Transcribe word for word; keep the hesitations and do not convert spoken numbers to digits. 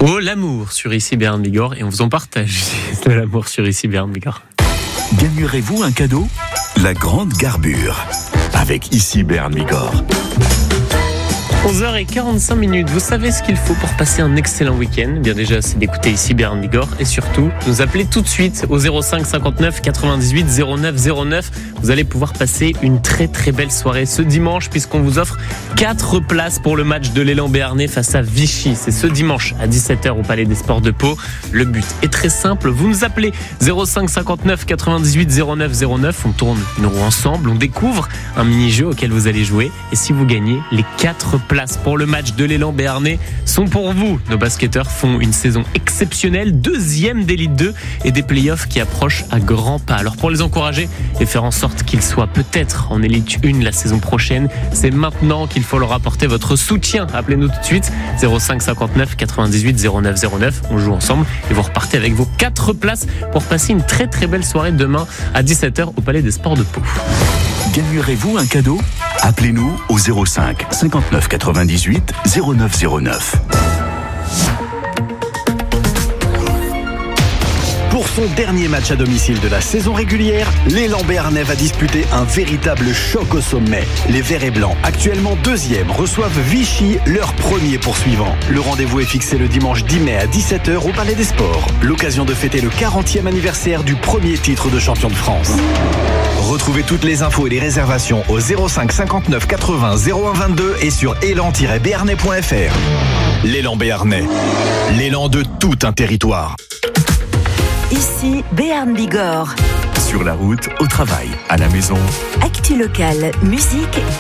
Oh, l'amour sur Ici Béarn Bigorre, et on vous en partage de l'amour sur Ici Béarn Bigorre. Gagnerez-vous un cadeau ? La grande garbure avec Ici Béarn Bigorre. onze heures quarante-cinq minutes, vous savez ce qu'il faut pour passer un excellent week-end ? Bien déjà, c'est d'écouter Ici Béarn Bigorre et surtout, nous appeler tout de suite au zéro cinq cinquante-neuf quatre-vingt-dix-huit zéro neuf zéro neuf. Vous allez pouvoir passer une très très belle soirée ce dimanche puisqu'on vous offre quatre places pour le match de l'élan béarnais face à Vichy. C'est ce dimanche à dix-sept heures au Palais des Sports de Pau. Le but est très simple, vous nous appelez zéro cinq cinquante-neuf quatre-vingt-dix-huit zéro neuf zéro neuf. On tourne une roue ensemble, on découvre un mini-jeu auquel vous allez jouer et si vous gagnez, les quatre places pour le match de l'élan béarnais sont pour vous. Nos basketteurs font une saison exceptionnelle, deuxième d'élite deux et des playoffs qui approchent à grands pas. Alors pour les encourager et faire en sorte qu'ils soient peut-être en élite un la saison prochaine, c'est maintenant qu'il faut leur apporter votre soutien. Appelez-nous tout de suite zéro cinq cinquante-neuf quatre-vingt-dix-huit zéro neuf zéro neuf. On joue ensemble et vous repartez avec vos quatre places pour passer une très très belle soirée demain à dix-sept heures au Palais des Sports de Pau. Gagnerez-vous un cadeau ? Appelez-nous au zéro cinq cinquante-neuf quatre-vingt-dix-huit zéro neuf zéro neuf. Pour son dernier match à domicile de la saison régulière, l'élan béarnais va disputer un véritable choc au sommet. Les Verts et Blancs, actuellement deuxième, reçoivent Vichy, leur premier poursuivant. Le rendez-vous est fixé le dimanche dix mai à dix-sept heures au Palais des Sports. L'occasion de fêter le quarantième anniversaire du premier titre de champion de France. Retrouvez toutes les infos et les réservations au zéro cinq cinquante-neuf quatre-vingts zéro un vingt-deux et sur élan tiret béarnais point f r. L'élan béarnais, l'élan de tout un territoire. Ici Béarn Bigorre. Sur la route, au travail, à la maison. Actu locale, musique